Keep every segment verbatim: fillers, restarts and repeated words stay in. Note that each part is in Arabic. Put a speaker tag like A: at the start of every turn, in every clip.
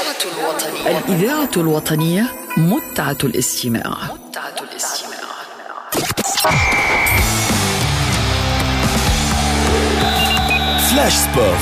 A: الإذاعة الوطنية الإذاعة الوطنية متعة الاستماع. متعة الاستماع.
B: فلاش سبور.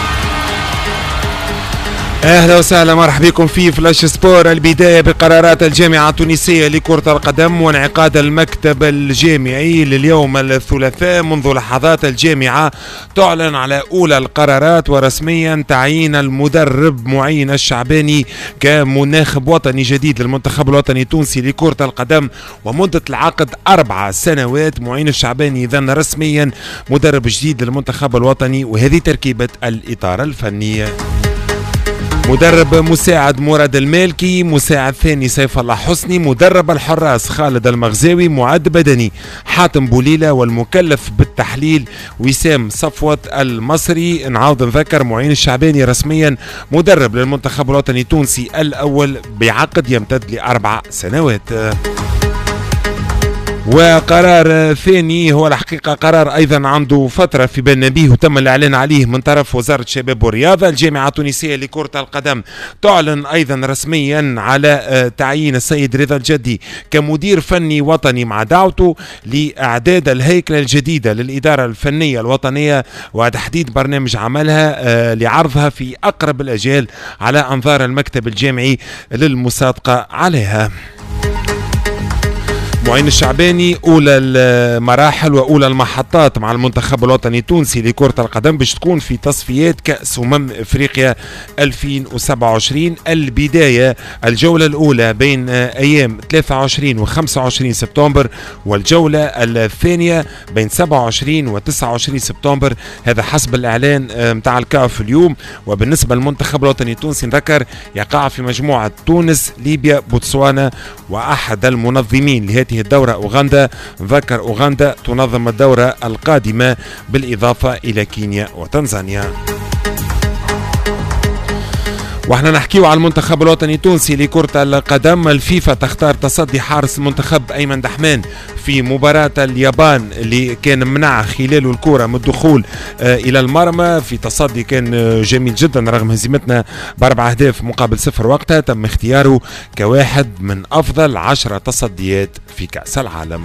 C: اهلا وسهلا مرحبا بكم في فلاش سبور. البدايه بقرارات الجامعه التونسيه لكره القدم وانعقاد المكتب الجامعي لليوم الثلاثاء. منذ لحظات الجامعه تعلن على اولى القرارات ورسميا تعيين المدرب معين الشعباني كمناخب وطني جديد للمنتخب الوطني التونسي لكره القدم، ومده العقد اربع سنوات. معين الشعباني اذا رسميا مدرب جديد للمنتخب الوطني، وهذه تركيبه الاطار الفني. مدرب مساعد مراد المالكي، مساعد ثاني سيف الله حسني، مدرب الحراس خالد المغزاوي، معد بدني حاتم بوليلة، والمكلف بالتحليل وسام صفوت المصري. نعاود نذكر معين الشعباني رسميا مدرب للمنتخب الوطني التونسي الأول بعقد يمتد لأربع سنوات. وقرار ثاني هو الحقيقة قرار أيضا عنده فترة في بالنا به وتم الإعلان عليه من طرف وزارة الشباب والرياضة. الجامعة التونسية لكرة القدم تعلن أيضا رسميا على تعيين السيد رضا الجدي كمدير فني وطني مع دعوته لإعداد الهيكلة الجديدة للإدارة الفنية الوطنية وتحديد برنامج عملها لعرضها في أقرب الأجال على أنظار المكتب الجامعي للمصادقة عليها. معين الشعباني أولى المراحل وأولى المحطات مع المنتخب الوطني التونسي لكرة القدم باش تكون في تصفيات كأس أمم إفريقيا ألفين وسبعة وعشرين. البداية الجولة الأولى بين أيام ثلاثة وعشرين و خمسة وعشرين سبتمبر، والجولة الثانية بين سبعة وعشرين و تسعة وعشرين سبتمبر، هذا حسب الإعلان متاع الكاف اليوم. وبالنسبة للمنتخب الوطني التونسي نذكر يقع في مجموعة تونس ليبيا بوتسوانا، وأحد المنظمين لهذه الدورة أوغندا. نذكر أوغندا تنظم الدورة القادمة بالإضافة إلى كينيا وتنزانيا. واحنا نحكيو على المنتخب الوطني التونسي لكرة القدم. الفيفا تختار تصدي حارس المنتخب أيمن دحمان في مباراة اليابان اللي كان منع خلاله الكرة من الدخول آه إلى المرمى. في تصدي كان جميل جدا رغم هزيمتنا بأربع أهداف مقابل صفر وقتها. تم اختياره كواحد من أفضل عشرة تصديات في كأس العالم.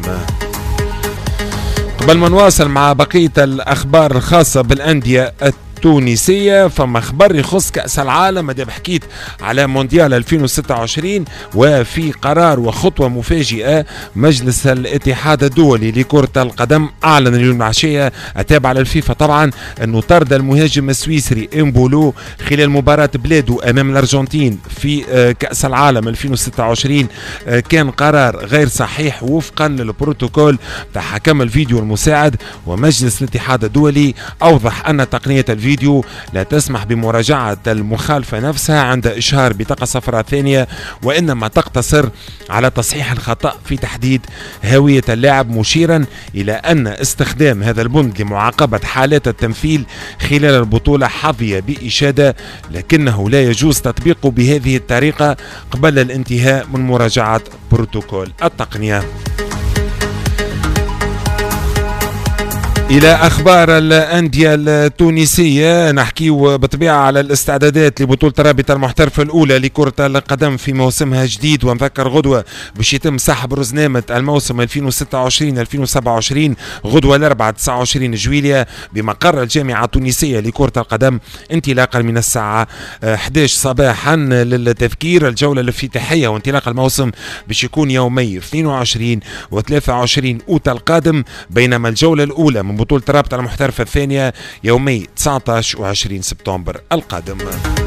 C: قبل ما نواصل مع بقية الأخبار الخاصة بالأندية تونسية، فما خبر يخص كأس العالم. هذا حكيت على مونديال ألفين وستة وعشرين، وفي قرار وخطوة مفاجئة مجلس الاتحاد الدولي لكرة القدم أعلن اليوم العشية التابع للفيفا طبعا أنه طرد المهاجم السويسري إمبولو خلال مباراة بلاده أمام الأرجنتين في كأس العالم ألفين وستة وعشرين. كان قرار غير صحيح وفقا للبروتوكول تاع حكم الفيديو المساعد. ومجلس الاتحاد الدولي أوضح أن تقنية الفيديو فيديو لا تسمح بمراجعة المخالفة نفسها عند إشهار بطاقة صفراء ثانية، وإنما تقتصر على تصحيح الخطأ في تحديد هوية اللاعب، مشيرا إلى أن استخدام هذا البند لمعاقبة حالات التمثيل خلال البطولة حظي بإشادة، لكنه لا يجوز تطبيقه بهذه الطريقة قبل الانتهاء من مراجعة بروتوكول التقنية. إلى أخبار الأندية التونسية نحكي بطبيعة على الاستعدادات لبطولة الرابطة المحترفة الأولى لكرة القدم في موسمها جديد. ونذكر غدوة باش يتم سحب رزنامة الموسم ألفين وستة وعشرين ألفين وسبعة وعشرين غدوة الأربعاء تسعة وعشرين جويلية بمقر الجامعة التونسية لكرة القدم، انطلاقا من الساعة أحد عشر صباحا للتذكير. الجولة الافتتاحية وانطلاق الموسم باش يكون يومي اثنين وعشرين و ثلاثة وعشرين أوت القادم، بينما الجولة الأولى من بطولة الرابطة المحترفة الثانية يومي تسعة عشر و عشرين سبتمبر القادم.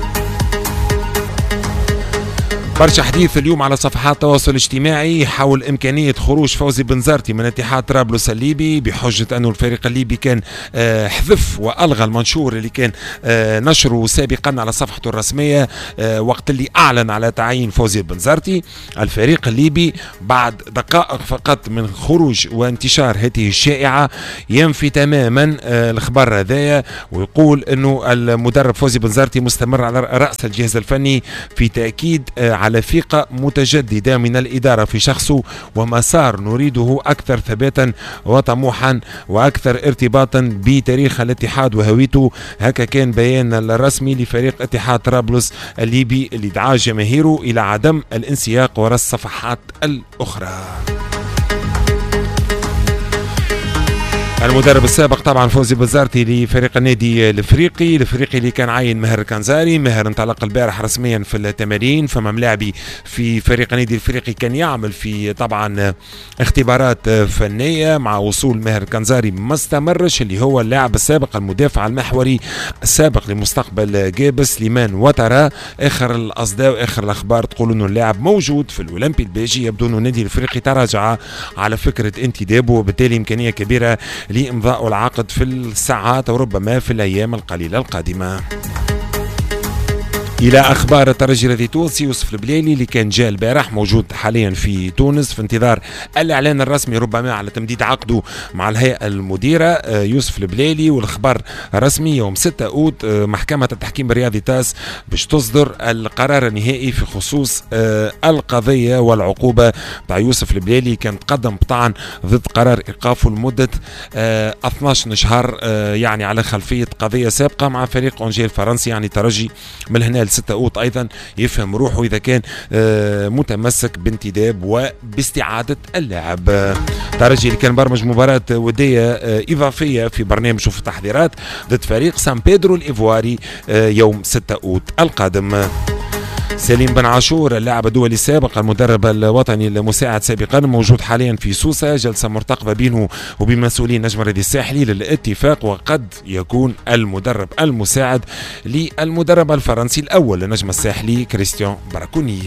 C: برشا حديث اليوم على صفحات التواصل الاجتماعي حول إمكانية خروج فوزي بنزرتي من اتحاد طرابلس الليبي بحجة أنه الفريق الليبي كان آه حذف وألغى المنشور اللي كان آه نشره سابقا على صفحته الرسمية آه وقت اللي أعلن على تعيين فوزي بنزرتي. الفريق الليبي بعد دقائق فقط من خروج وانتشار هذه الشائعة ينفي تماما آه الخبر هذايا، ويقول أنه المدرب فوزي بنزرتي مستمر على رأس الجهاز الفني في تأكيد آه على ثقة متجددة من الإدارة في شخصه ومسار نريده أكثر ثباتا وطموحا وأكثر ارتباطا بتاريخ الاتحاد وهويته. هكا كان بيان الرسمي لفريق اتحاد طرابلس الليبي اللي دعا جماهيره إلى عدم الانسياق وراء الصفحات الأخرى. المدرب السابق طبعا فوزي بزارتي لفريق النادي الافريقي الافريقي اللي كان عين ماهر كنزاري. ماهر انطلق البارح رسميا في التمارين، فما ملاعبي في فريق النادي الافريقي كان يعمل في طبعا اختبارات فنيه. مع وصول ماهر كنزاري ما استمرش اللي هو اللاعب السابق المدافع المحوري السابق لمستقبل جابس ليمان وترا. اخر الاصداء واخر الاخبار تقول انه اللاعب موجود في الاولمبي البيجي. يبدو انه النادي الافريقي تراجع على فكره انتدابه وبالتالي امكانيه كبيره لإمضاء العقد في الساعات وربما في الأيام القليلة القادمة. إلى أخبار الترجي الذي تونسي يوسف البليلي اللي كان جاء البارح موجود حاليا في تونس في انتظار الإعلان الرسمي ربما على تمديد عقده مع الهيئة المديرة. يوسف البليلي والخبر رسمي يوم ستة أوت محكمة التحكيم الرياضي تاس باش تصدر القرار النهائي في خصوص القضية والعقوبة بتاع يوسف البليلي. كان تقدم بطعن ضد قرار إيقافه لمدة اثني عشر شهر يعني على خلفية قضية سابقة مع فريق أونجي الفرنسي. يعني ترجي من هنا ستة أوت أيضا يفهم روحه إذا كان متمسك بانتداب وباستعادة اللاعب. ترجي اللي كان برمج مباراة ودية إضافية في برنامجه في التحضيرات ضد فريق سان بيدرو الإيفواري يوم ستة أوت القادم. سليم بن عاشور اللاعب الدولي السابق المدرب الوطني المساعد سابقا موجود حاليا في سوسة. جلسة مرتقبة بينه وبين مسؤولين نجم الرياضي الساحلي للاتفاق وقد يكون المدرب المساعد للمدرب الفرنسي الأول لنجم الساحلي كريستيان براكوني.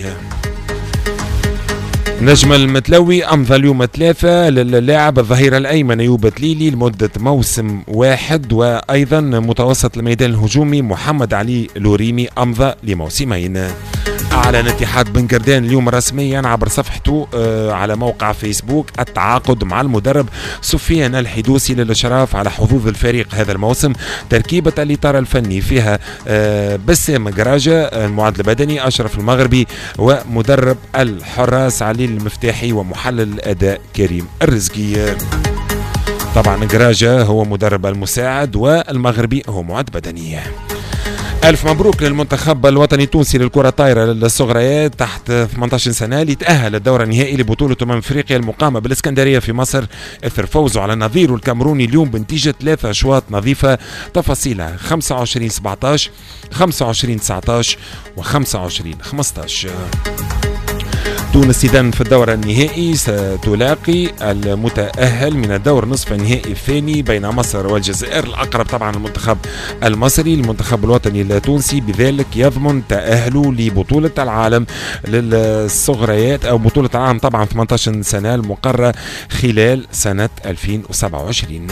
C: نجم المتلوي أمضى اليوم ثلاثة للاعب الظهير الأيمن أيوب تليلي لمدة موسم واحد، وأيضا متوسط الميدان الهجومي محمد علي لوريمي أمضى لموسمين. أعلن اتحاد بن قردان اليوم رسميا عبر صفحته على موقع فيسبوك التعاقد مع المدرب سفيان الحدوسي للإشراف على حظوظ الفريق هذا الموسم. تركيبة الإطار الفني فيها بسام قراجة المعد البدني، أشرف المغربي، ومدرب الحراس علي المفتاحي، ومحلل الأداء كريم الرزقي. طبعا قراجة هو مدرب المساعد والمغربي هو معد بدني. ألف مبروك للمنتخب الوطني التونسي للكرة الطايرة للصغريات تحت ثمانية عشر سنة لتأهل الدورة النهائي لبطولة أمم أفريقيا المقامة بالإسكندرية في مصر إثر فوزه على نظيره الكاميروني اليوم بنتيجة ثلاثة أشواط نظيفة. تفاصيلها خمسة وعشرين سبعة عشر، خمسة وعشرين تسعة عشر وخمسة وعشرين خمسة عشر. تونس إذن في الدورة النهائي ستلاقي المتأهل من الدور نصف النهائي الثاني بين مصر والجزائر. الأقرب طبعا المنتخب المصري. المنتخب الوطني التونسي بذلك يضمن تأهله لبطولة العالم للصغريات أو بطولة العالم طبعا ثمانية عشر سنة المقررة خلال سنة ألفين وسبعة وعشرين.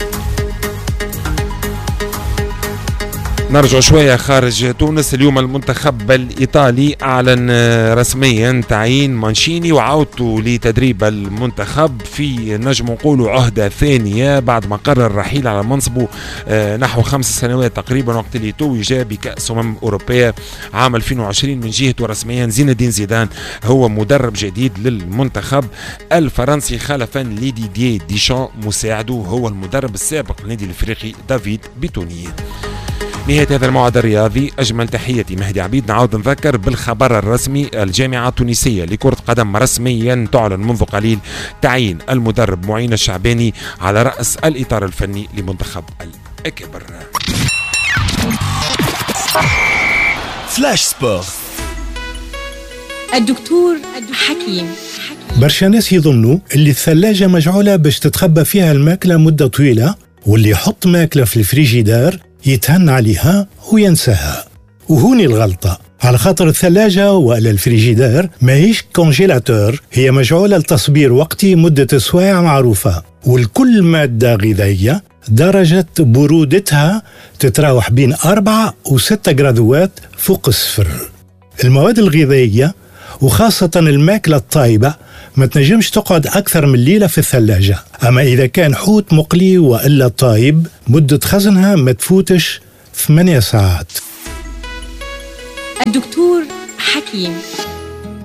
C: نرجع شوية خارج تونس. اليوم المنتخب الإيطالي أعلن رسميا تعيين مانشيني وعودته لتدريب المنتخب في نجم نقولوا عهدة ثانية بعد ما قرر الرحيل على منصبه نحو خمس سنوات تقريبا وقت اللي توج بكأس أمم أوروبية عام ألفين وعشرين. من جهته رسميا زين الدين زيدان هو مدرب جديد للمنتخب الفرنسي خلفا لديدييه ديشان مساعده هو المدرب السابق للنادي الافريقي دافيد بيتوني. نهاية هذا الموعد الرياضي أجمل تحياتي مهدي عبيد. نعود نذكر بالخبر الرسمي. الجامعة التونسية لكرة قدم رسميا تعلن منذ قليل تعيين المدرب معين الشعباني على رأس الإطار الفني لمنتخب الأكبر.
B: فلاش سبور.
D: الدكتور حكيم.
E: برشا ناس يظنوا اللي الثلاجة مجعولة باش تتخبى فيها الماكلة مدة طويلة، واللي يحط ماكلة في الفريجيدار يتهن عليها وينساها. وهوني الغلطة، على خاطر الثلاجة ولا الفريجيدار ماهيش كونجيلاتور، هي مجعولة لتصبير وقتي مدة سوايع معروفة، والكل مادة غذائية درجة برودتها تتراوح بين أربعة وستة جرادوات فوق الصفر. المواد الغذائية وخاصة الماكلة الطايبة ما تنجمش تقعد أكثر من ليلة في الثلاجة، أما إذا كان حوت مقلي وإلا طايب مدة خزنها ما تفوتش ثمانية ساعات.
D: الدكتور حكيم.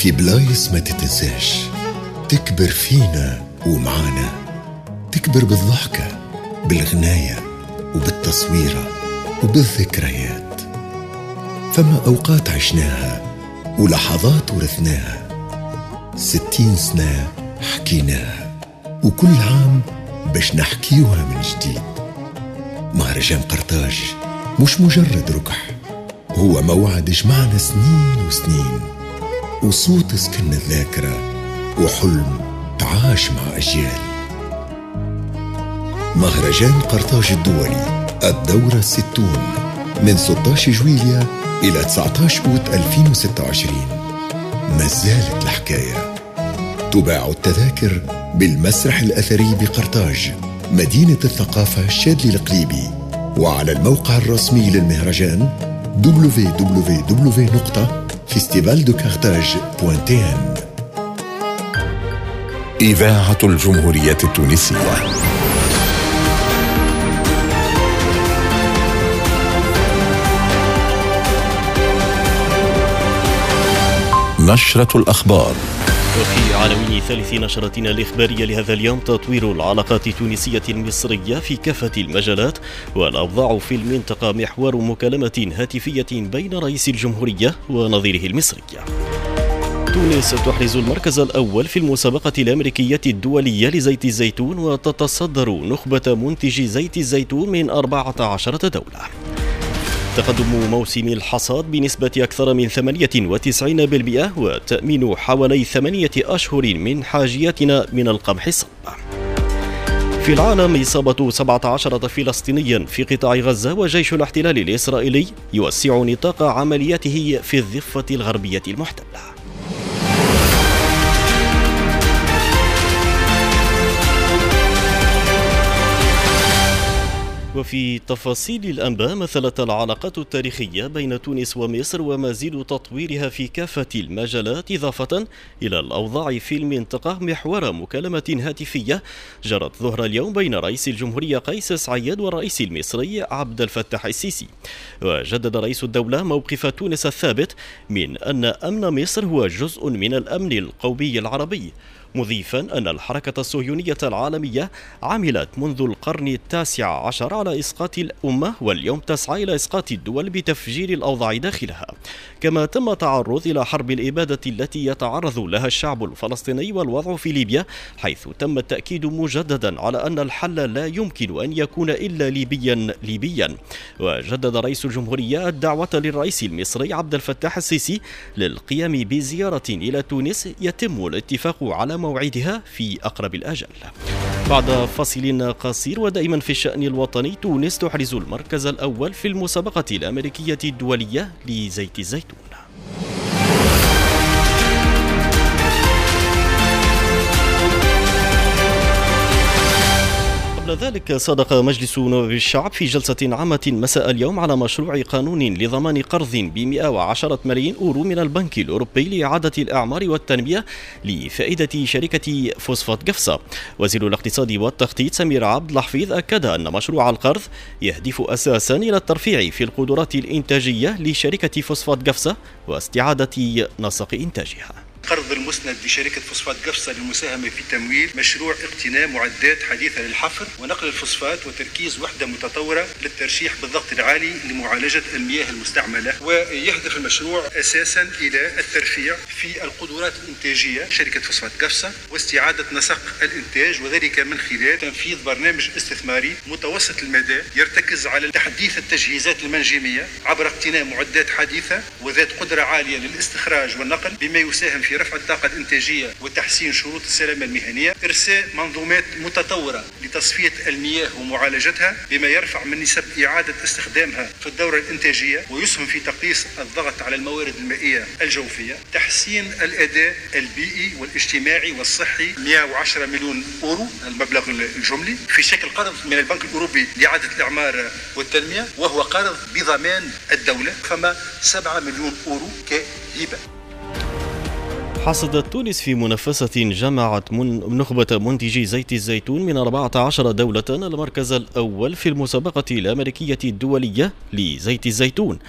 F: في بلايص ما تتنساش، تكبر فينا ومعانا، تكبر بالضحكة، بالغناية، وبالتصويرة، وبالذكريات. فما أوقات عشناها ولحظات ورثناها، ستين سنة حكيناها، وكل عام باش نحكيوها من جديد. مهرجان قرطاج مش مجرد ركح، هو موعد جمعنا سنين وسنين، وصوت سكن الذاكرة، وحلم تعاش مع أجيال. مهرجان قرطاج الدولي الدورة الستون من ستة عشر جويلية إلى تسعة عشر أوت ألفين وستة وعشرين. ما زالت الحكاية. تباع التذاكر بالمسرح الأثري بقرطاج مدينة الثقافة الشاذلي القليبي، وعلى الموقع الرسمي للمهرجان دبليو دبليو دبليو دوت فيستيفال دو كارتاج دوت تي ان.
B: إذاعة الجمهورية التونسية. نشرة الأخبار.
G: وفي عناوين ثالث نشرتنا الإخبارية لهذا اليوم: تطوير العلاقات التونسية المصرية في كافة المجالات، والأوضاع في المنطقة محور مكالمة هاتفية بين رئيس الجمهورية ونظيره المصري. تونس تحرز المركز الأول في المسابقة الأمريكية الدولية لزيت الزيتون، وتتصدر نخبة منتجي زيت الزيتون من أربعة عشر دولة. تقدم موسم الحصاد بنسبة أكثر من ثمانية وتسعين بالمئة، وتأمين حوالي ثمانية أشهر من حاجياتنا من القمح الصلب. في العالم: إصابة سبعة عشر فلسطينيا في قطاع غزة، وجيش الاحتلال الإسرائيلي يوسع نطاق عملياته في الضفة الغربية المحتلة. وفي تفاصيل الأنباء: مثلت العلاقات التاريخية بين تونس ومصر ومزيد تطويرها في كافة المجالات، إضافة إلى الأوضاع في المنطقة محور مكالمة هاتفية جرت ظهر اليوم بين رئيس الجمهورية قيس سعيد والرئيس المصري عبد الفتاح السيسي. وجدد رئيس الدولة موقف تونس الثابت من أن أمن مصر هو جزء من الأمن القومي العربي، مضيفا أن الحركة الصهيونية العالمية عملت منذ القرن التاسع عشر على إسقاط الأمة، واليوم تسعى إلى إسقاط الدول بتفجير الأوضاع داخلها. كما تم تعرض إلى حرب الإبادة التي يتعرض لها الشعب الفلسطيني والوضع في ليبيا، حيث تم التأكيد مجددا على أن الحل لا يمكن أن يكون إلا ليبيا ليبيا. وجدد رئيس الجمهورية الدعوة للرئيس المصري عبد الفتاح السيسي للقيام بزيارة إلى تونس يتم الاتفاق على موعدها في أقرب الأجل. بعد فصل قصير ودائما في الشأن الوطني: تونس تحرز المركز الأول في المسابقة الأمريكية الدولية لزيت الزيتون. قبل ذلك صادق مجلس نواب الشعب في جلسة عامة مساء اليوم على مشروع قانون لضمان قرض ب مئة وعشرة ملايين أورو من البنك الأوروبي لإعادة الأعمار والتنمية لفائدة شركة فوسفات قفصة. وزير الاقتصاد والتخطيط سمير عبد الحفيظ أكد أن مشروع القرض يهدف أساسا إلى الترفيع في القدرات الإنتاجية لشركة فوسفات قفصة واستعادة نسق إنتاجها.
H: قرض المسند لشركة فوسفات قفصة للمساهمة في تمويل مشروع اقتناء معدات حديثة للحفر ونقل الفوسفات وتركيز وحدة متطورة للترشيح بالضغط العالي لمعالجة المياه المستعملة. ويهدف المشروع أساسا إلى الترفيع في القدرات الإنتاجية شركة فوسفات قفصة واستعادة نسق الإنتاج، وذلك من خلال تنفيذ برنامج استثماري متوسط المدى يرتكز على تحديث التجهيزات المنجمية عبر اقتناء معدات حديثة وذات قدرة عالية للاستخراج والنقل، بما يساهم في رفع الطاقة الإنتاجية وتحسين شروط السلامة المهنية، إرساء منظومات متطورة لتصفية المياه ومعالجتها بما يرفع من نسب إعادة استخدامها في الدورة الإنتاجية ويسهم في تقليص الضغط على الموارد المائية الجوفية، تحسين الأداء البيئي والاجتماعي والصحي مئة وعشرة مليون أورو المبلغ الجملي في شكل قرض من البنك الأوروبي لإعادة الإعمار والتنمية، وهو قرض بضمان الدولة، فما سبعة مليون أورو كهبة.
G: حصدت تونس في منافسة جمعت من نخبة منتجي زيت الزيتون من أربعة عشر دولة المركز الأول في المسابقة الأمريكية الدولية لزيت الزيتون،